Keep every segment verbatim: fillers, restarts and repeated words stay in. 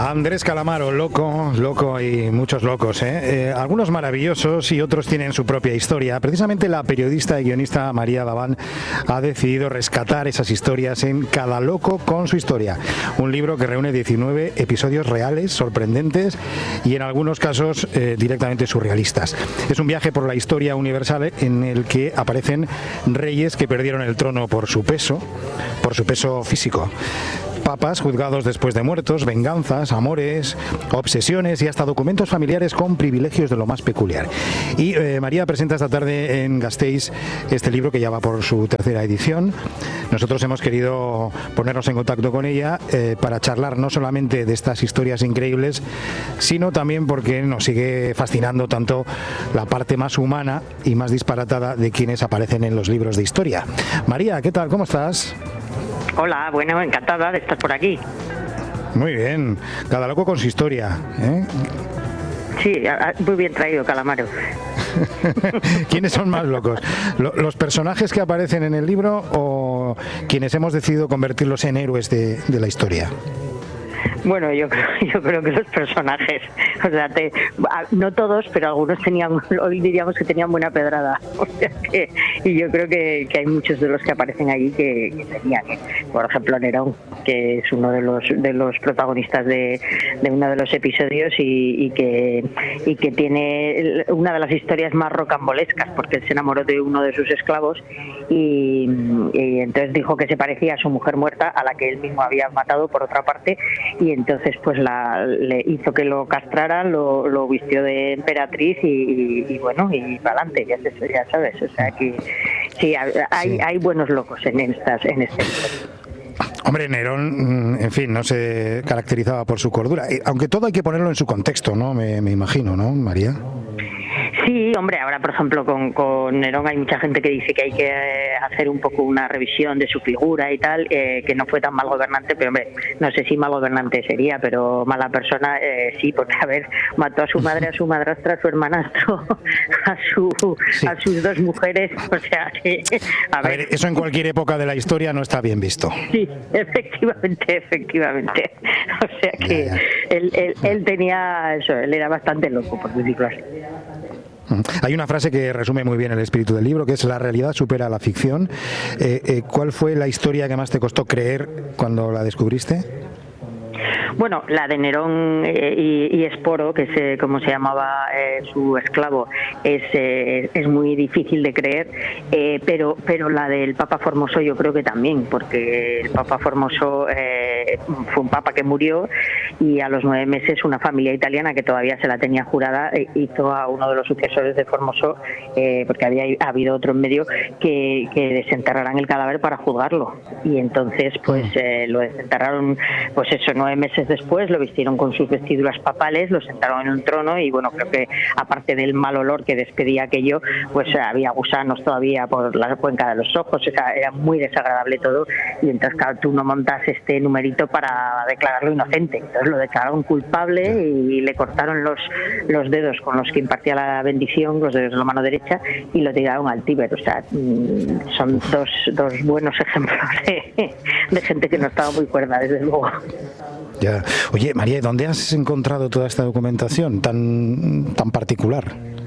Andrés Calamaro, loco, loco y muchos locos, ¿eh? Eh, algunos maravillosos y otros tienen su propia historia. Precisamente la periodista y guionista María Davant ha decidido rescatar esas historias en Cada loco con su historia, un libro que reúne diecinueve episodios reales, sorprendentes y en algunos casos eh, directamente surrealistas. Es un viaje por la historia universal en el que aparecen reyes que perdieron el trono por su peso, por su peso físico. Papas juzgados después de muertos, venganzas, amores, obsesiones y hasta documentos familiares con privilegios de lo más peculiar. Y eh, María presenta esta tarde en Gasteiz este libro que ya va por su tercera edición. Nosotros hemos querido ponernos en contacto con ella eh, para charlar no solamente de estas historias increíbles, sino también porque nos sigue fascinando tanto la parte más humana y más disparatada de quienes aparecen en los libros de historia. María, ¿qué tal? ¿Cómo estás? Hola, bueno, encantada de estar por aquí. Muy bien, cada loco con su historia, ¿eh? Sí, muy bien traído, Calamaro. ¿Quiénes son más locos? ¿Los personajes que aparecen en el libro o quienes hemos decidido convertirlos en héroes de, de la historia? Bueno, yo creo, yo creo que los personajes, o sea, te, no todos, pero algunos tenían, hoy diríamos que tenían buena pedrada, o sea que, y yo creo que, que hay muchos de los que aparecen allí que, que tenían, ¿eh? Por ejemplo, Nerón, que es uno de los de los protagonistas de, de uno de los episodios y, y que y que tiene una de las historias más rocambolescas, porque él se enamoró de uno de sus esclavos y, y entonces dijo que se parecía a su mujer muerta, a la que él mismo había matado por otra parte, y entonces pues la, le hizo que lo castraran, lo, lo vistió de emperatriz y, y, y bueno, y para adelante, ya, ya sabes, o sea que sí, hay, sí. hay buenos locos en estas en este Hombre, Nerón, en fin, no se caracterizaba por su cordura, aunque todo hay que ponerlo en su contexto, ¿no? Me, me imagino, ¿no, María? Sí, hombre, ahora por ejemplo con, con Nerón hay mucha gente que dice que hay que hacer un poco una revisión de su figura y tal, eh, que no fue tan mal gobernante, pero hombre, no sé si mal gobernante sería, pero mala persona eh, sí, porque a ver, mató a su madre, a su madrastra, a su hermanastro, a su sí. a sus dos mujeres, o sea que... A, a ver, ver, eso en cualquier época de la historia no está bien visto. Sí, efectivamente, efectivamente. O sea que ya, ya. Él, él, él tenía eso, él era bastante loco, por decirlo así. Hay una frase que resume muy bien el espíritu del libro, que es: la realidad supera a la ficción. Eh, eh, ¿Cuál fue la historia que más te costó creer cuando la descubriste? Bueno, la de Nerón eh, y, y Esporo, que es eh, como se llamaba eh, su esclavo, es eh, es muy difícil de creer, eh, pero pero la del Papa Formoso yo creo que también, porque el Papa Formoso eh, fue un papa que murió y a los nueve meses una familia italiana que todavía se la tenía jurada eh, hizo a uno de los sucesores de Formoso, eh, porque había habido otro en medio, que, que desenterraran el cadáver para juzgarlo, y entonces pues eh, lo desenterraron, pues eso, nueve meses después, lo vistieron con sus vestiduras papales, lo sentaron en un trono y bueno, creo que aparte del mal olor que despedía aquello, pues había gusanos todavía por la cuenca de los ojos, o sea, era muy desagradable todo, y entonces claro, tú no montas este numerito para declararlo inocente, entonces lo declararon culpable y le cortaron los, los dedos con los que impartía la bendición, los dedos de la mano derecha, y lo tiraron al Tíber, o sea, son dos, dos buenos ejemplos de, de gente que no estaba muy cuerda, desde luego. Ya. Oye, María, ¿dónde has encontrado toda esta documentación tan, tan particular?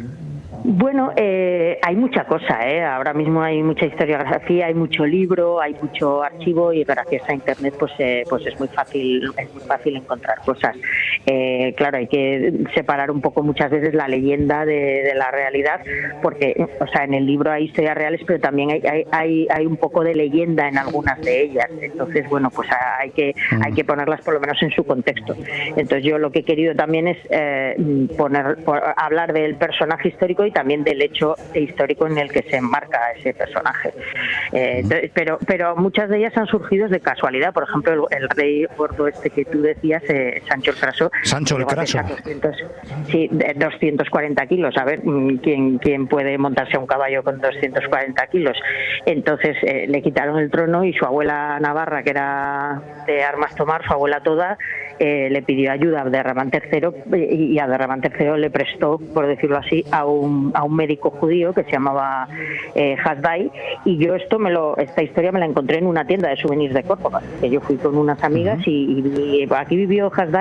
Bueno, eh, hay mucha cosa, ¿eh? Ahora mismo hay mucha historiografía, hay mucho libro, hay mucho archivo y gracias a internet pues eh, pues es muy fácil es muy fácil encontrar cosas. Eh, claro, hay que separar un poco muchas veces la leyenda de, de la realidad, porque, o sea, en el libro hay historias reales, pero también hay hay, hay, hay un poco de leyenda en algunas de ellas. Entonces, bueno, pues hay que mm. hay que ponerlas por lo menos en su contexto. Entonces, yo lo que he querido también es eh, poner por, hablar del personaje histórico y también del hecho histórico en el que se enmarca ese personaje. Eh, entonces, pero pero muchas de ellas han surgido de casualidad. Por ejemplo, el, el rey gordo este que tú decías, eh, Sancho el Craso. Sancho el Craso. doscientos, sí, doscientos cuarenta kilos. A ver, ¿quién, quién puede montarse a un caballo con doscientos cuarenta kilos? Entonces eh, le quitaron el trono y su abuela Navarra, que era de armas tomar, su abuela toda, eh, le pidió ayuda a Abderramán tercero y Abderramán tercero le prestó, por decirlo así, a un, a un médico judío que se llamaba eh, Hasdai, y yo esto me lo esta historia me la encontré en una tienda de souvenirs de Córdoba, que yo fui con unas amigas y, y, y aquí vivió Hasdai, un médico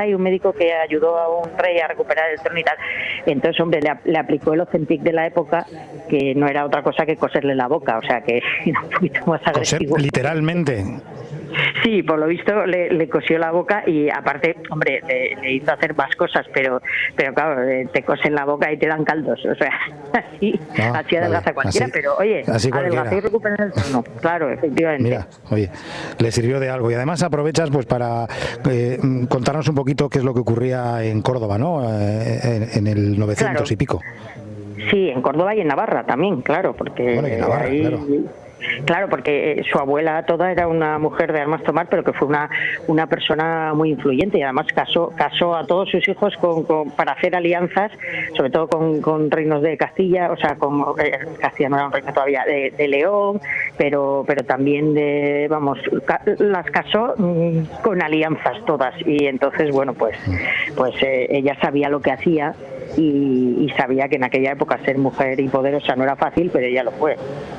médico que ayudó a un rey a recuperar el trono y tal. Entonces, hombre, le, le aplicó el Ozempic de la época, que no era otra cosa que coserle la boca, o sea que era un poquito más agresivo. Coser, literalmente. Sí, por lo visto le, le cosió la boca y aparte, hombre, le, le hizo hacer más cosas, pero pero claro, te cosen la boca y te dan caldos, o sea, así, no, así adelgaza vale, cualquiera, así, pero oye, adelgaza y recupera el trono, claro, efectivamente. Mira, oye, le sirvió de algo y además aprovechas pues para eh, contarnos un poquito qué es lo que ocurría en Córdoba, ¿no? Eh, en, en el novecientos claro. y pico. Sí, en Córdoba y en Navarra también, claro, porque bueno, y en Navarra, ahí... claro. Claro, porque su abuela toda era una mujer de armas tomar, pero que fue una una persona muy influyente y además casó casó a todos sus hijos con, con, para hacer alianzas, sobre todo con, con reinos de Castilla, o sea, con eh, Castilla no era un reino todavía, de, de León, pero pero también de, vamos, ca, las casó mmm, con alianzas todas y entonces, bueno, pues pues eh, ella sabía lo que hacía y, y sabía que en aquella época ser mujer y poderosa no era fácil, pero ella lo fue.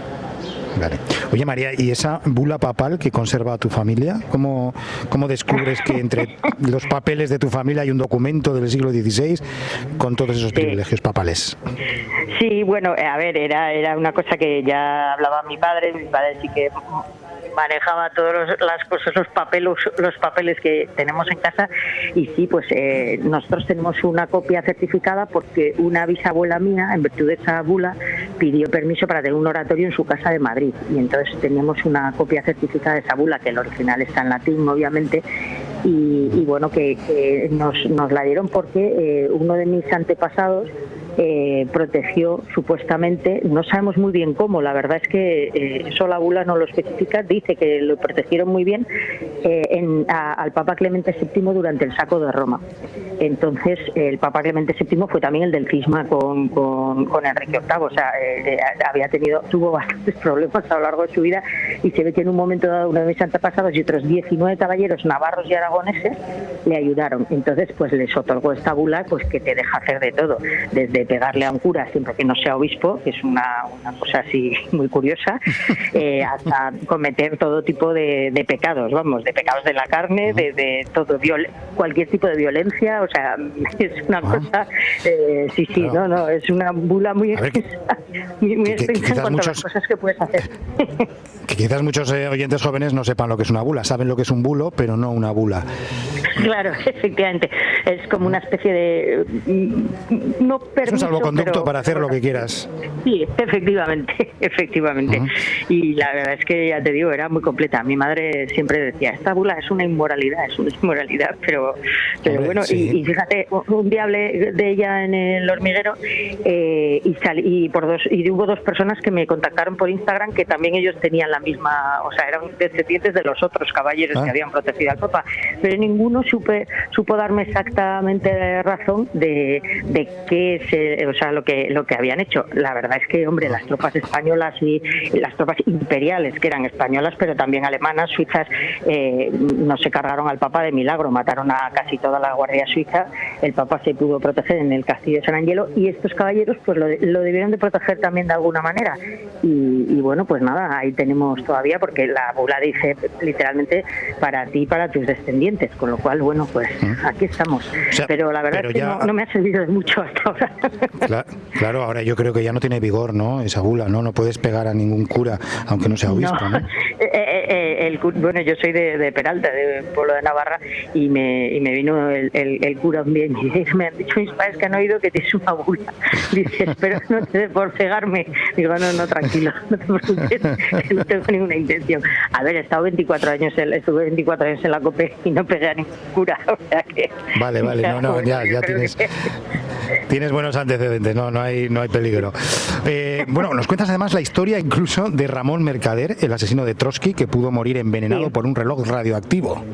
Vale. Oye, María, ¿y esa bula papal que conserva tu familia? ¿Cómo, cómo descubres que entre los papeles de tu familia hay un documento del siglo dieciséis con todos esos sí. privilegios papales? Sí, bueno, a ver, era, era una cosa que ya hablaba mi padre, mi padre sí que manejaba todas las cosas, los papeles, los papeles que tenemos en casa y sí, pues eh, nosotros tenemos una copia certificada porque una bisabuela mía, en virtud de esa bula, pidió permiso para tener un oratorio en su casa de Madrid y entonces teníamos una copia certificada de esa bula, que el original está en latín, obviamente, y, y bueno, que, que nos, nos la dieron porque eh, uno de mis antepasados Eh, protegió supuestamente, no sabemos muy bien cómo, la verdad es que eh, eso la bula no lo especifica, dice que lo protegieron muy bien eh, en, a, al Papa Clemente séptimo durante el saco de Roma. Entonces eh, el Papa Clemente séptimo fue también el del cisma con, con, con Enrique octavo, o sea, eh, había tenido, tuvo bastantes problemas a lo largo de su vida y se ve que en un momento dado uno de mis antepasados y otros diecinueve caballeros navarros y aragoneses le ayudaron. Entonces pues les otorgó esta bula pues que te deja hacer de todo, desde pegarle a un cura siempre que no sea obispo, que es una, una cosa así muy curiosa, eh, hasta cometer todo tipo de, de pecados, vamos, de pecados de la carne, de, de todo, viol- cualquier tipo de violencia, o sea, es una ah. cosa, eh, sí, sí, claro. no, no, es una bula muy extensa, muy, muy extensa en cuanto muchos, a las cosas que puedes hacer. Que quizás muchos eh, oyentes jóvenes no sepan lo que es una bula, saben lo que es un bulo, pero no una bula. Claro, efectivamente, es como una especie de no permiso, es un salvoconducto pero, para hacer bueno, lo que quieras. Sí, efectivamente, efectivamente. Uh-huh. Y la verdad es que ya te digo, era muy completa. Mi madre siempre decía, esta bula es una inmoralidad, es una inmoralidad, pero, pero Hombre, bueno, sí. y, y fíjate, un día hablé de ella en el hormiguero eh, y, sal, y por dos y hubo dos personas que me contactaron por Instagram que también ellos tenían la misma, o sea, eran descendientes de los otros caballeros ah. que habían protegido al Papa, pero ninguno supe, supo darme exactamente razón de, de qué es, eh, o sea, lo que lo que habían hecho. La verdad es que, hombre, las tropas españolas y las tropas imperiales, que eran españolas, pero también alemanas, suizas, eh, no se cargaron al Papa de milagro, mataron a casi toda la guardia suiza, el Papa se pudo proteger en el castillo de San Angelo y estos caballeros pues lo, lo debieron de proteger también de alguna manera. Y, y bueno, pues nada, ahí tenemos todavía, porque la bula dice literalmente para ti y para tus descendientes, con lo cual, bueno, pues aquí estamos. O sea, pero la verdad pero es que ya... no, no me ha servido de mucho hasta ahora. Claro, claro, ahora yo creo que ya no tiene vigor, ¿no? Esa bula, ¿no? No puedes pegar a ningún cura, aunque no sea obispo, ¿no? ¿no? Eh, eh, el, bueno, yo soy de, de Peralta, del pueblo de Navarra, y me, y me vino el, el, el cura un día y me dice, me han dicho mis padres que han oído que tienes una bula. Dice, espero no te dé por pegarme. Digo, no, no, tranquilo, no te preocupes, que no tengo ninguna intención. A ver, he estado veinticuatro años, en, estuve veinticuatro años en la COPE y no pegué a ningún cura, o sea que... Vale, vale, no, no, ya, ya tienes... Que... Tienes buenos antecedentes, no, no hay, no hay peligro. Eh, bueno, nos cuentas además la historia incluso de Ramón Mercader, el asesino de Trotsky, que pudo morir envenenado sí. por un reloj radioactivo.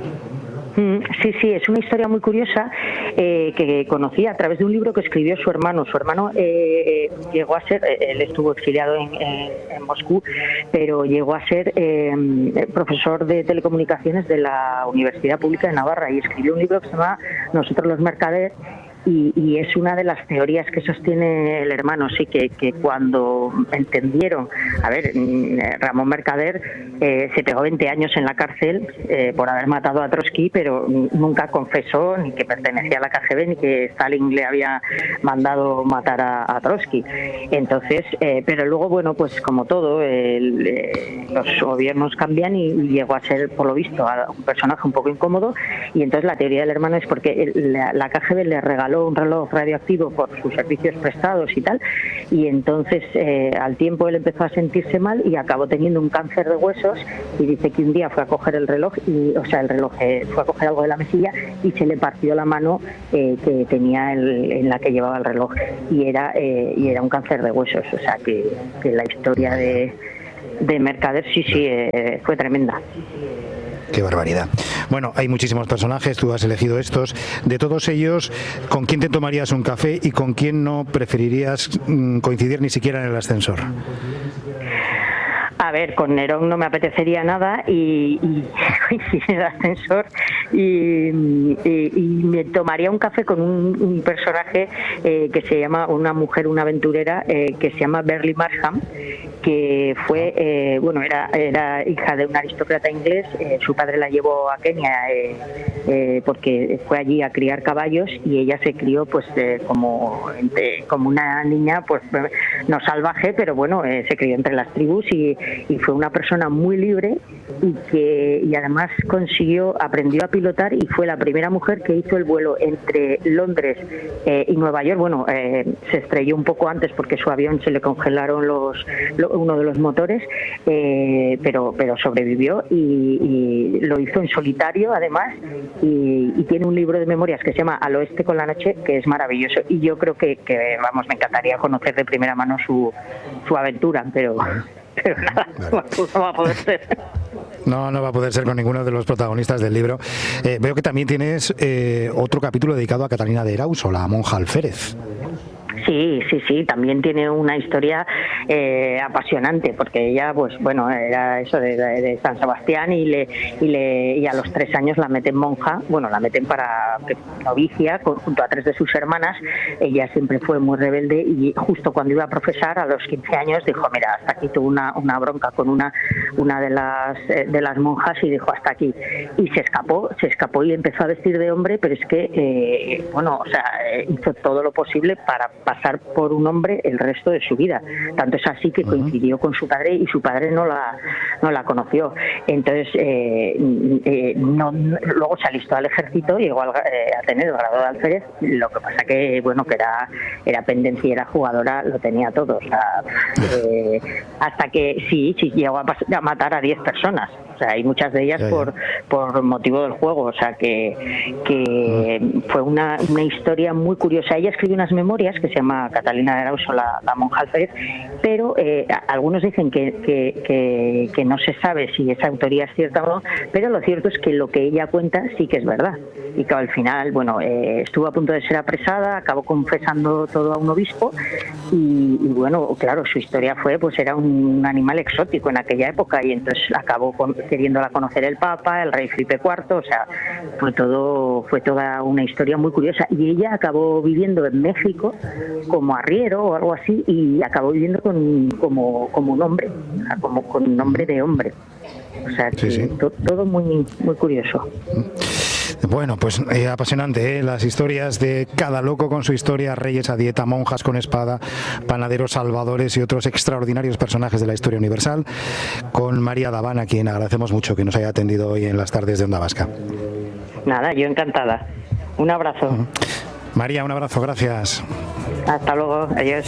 Sí, sí, es una historia muy curiosa eh, que conocí a través de un libro que escribió su hermano. Su hermano eh, llegó a ser, eh, él estuvo exiliado en, en, en Moscú, pero llegó a ser eh, profesor de telecomunicaciones de la Universidad Pública de Navarra y escribió un libro que se llama Nosotros los Mercader. y, y es una de las teorías que sostiene el hermano, sí, que, que cuando entendieron, a ver, Ramón Mercader eh, se pegó veinte años en la cárcel eh, por haber matado a Trotsky, pero nunca confesó ni que pertenecía a la K G B ni que Stalin le había mandado matar a, a Trotsky. Entonces, eh, pero luego, bueno, pues como todo, el, eh, los gobiernos cambian y, y llegó a ser, por lo visto, a un personaje un poco incómodo, y entonces la teoría del hermano es porque la, la K G B le regaló un reloj radioactivo por sus servicios prestados y tal, y entonces eh, al tiempo él empezó a sentirse mal y acabó teniendo un cáncer de huesos, y dice que un día fue a coger el reloj, y, o sea, el reloj eh, fue a coger algo de la mesilla y se le partió la mano eh, que tenía el, en la que llevaba el reloj, y era eh, y era un cáncer de huesos, o sea que, que la historia de, de Mercader sí, sí, eh, fue tremenda. Qué barbaridad. Bueno, hay muchísimos personajes, tú has elegido estos. De todos ellos, ¿con quién te tomarías un café y con quién no preferirías mmm, coincidir ni siquiera en el ascensor? A ver, con Nerón no me apetecería nada y, y coincidir en el ascensor y, y, y me tomaría un café con un, un personaje eh, que se llama, una mujer, una aventurera, eh, que se llama Beryl Markham, que fue, eh, bueno, era, era hija de un aristócrata inglés, eh, su padre la llevó a Kenia eh, eh, porque fue allí a criar caballos, y ella se crió pues eh, como, entre, como una niña, pues no salvaje, pero bueno, eh, se crió entre las tribus y y fue una persona muy libre y que y además consiguió, aprendió a pilotar y fue la primera mujer que hizo el vuelo entre Londres eh, y Nueva York. Bueno, eh, se estrelló un poco antes porque su avión se le congelaron los lo, uno de los motores, eh, pero pero sobrevivió y, y lo hizo en solitario además, y, y tiene un libro de memorias que se llama Al oeste con la noche, que es maravilloso, y yo creo que, que vamos, me encantaría conocer de primera mano su, su aventura, pero... Pero nada, vale. No va a poder ser. No, no va a poder ser con ninguno de los protagonistas del libro. Eh, veo que también tienes eh, otro capítulo dedicado a Catalina de Erauso, la monja alférez. Sí, sí, sí, también tiene una historia eh, apasionante, porque ella, pues bueno, era eso de, de, de San Sebastián y le, y le y a los tres años la meten monja, bueno, la meten para novicia con, junto a tres de sus hermanas. Ella siempre fue muy rebelde y justo cuando iba a profesar a los quince años dijo, mira, hasta aquí, tuvo una, una bronca con una una de las eh, de las monjas y dijo hasta aquí, y se escapó, se escapó y empezó a vestir de hombre, pero es que, eh, bueno, o sea, hizo todo lo posible para pasar por un hombre el resto de su vida. Tanto es así que coincidió con su padre y su padre no la no la conoció. Entonces, eh, eh, no, luego se alistó al ejército y llegó a, eh, a tener el grado de alférez. Lo que pasa que, bueno, que era, era pendenciera, jugadora, lo tenía todo. O sea, eh, hasta que sí, sí llegó a, a matar a diez personas. O sea, y muchas de ellas por por motivo del juego. O sea, que, que fue una, una historia muy curiosa. Ella escribió unas memorias que se llama Catalina de Erauso, la, la monja alférez, pero eh, algunos dicen que, que, que, que no se sabe si esa autoría es cierta o no, pero lo cierto es que lo que ella cuenta sí que es verdad. Y que al final, bueno, eh, estuvo a punto de ser apresada, acabó confesando todo a un obispo y, y bueno, claro, su historia fue, pues era un animal exótico en aquella época, y entonces acabó con, queriéndola conocer el Papa, el rey Felipe cuarto, o sea, fue todo, fue toda una historia muy curiosa, y ella acabó viviendo en México como arriero o algo así, y acabó viviendo con, como, como un hombre, o sea, como con un nombre de hombre. O sea, que sí, sí. To, todo muy, muy curioso. Bueno, pues eh, apasionante, ¿eh? Las historias de cada loco con su historia, reyes a dieta, monjas con espada, panaderos salvadores y otros extraordinarios personajes de la historia universal, con María Daván, a quien agradecemos mucho que nos haya atendido hoy en las tardes de Onda Vasca. Nada, yo encantada. Un abrazo. Uh-huh. María, un abrazo, gracias. Hasta luego, adiós.